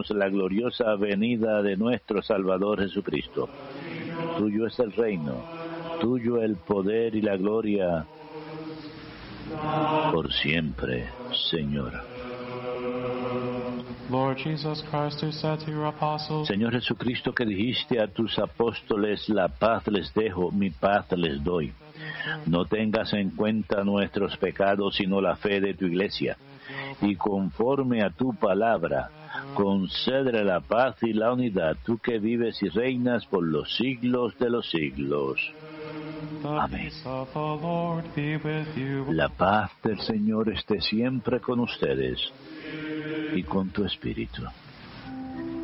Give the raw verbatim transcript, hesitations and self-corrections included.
la gloriosa venida de nuestro Salvador Jesucristo. Tuyo es el reino, tuyo el poder y la gloria por siempre, Señor. Lord Jesus Christ, who said to your apostles, Señor Jesucristo, que dijiste a tus apóstoles, la paz les dejo, mi paz les doy. No tengas en cuenta nuestros pecados, sino la fe de tu iglesia. Y conforme a tu palabra, concédele la paz y la unidad, tú que vives y reinas por los siglos de los siglos. Amén. La paz del Señor esté siempre con ustedes y con tu espíritu.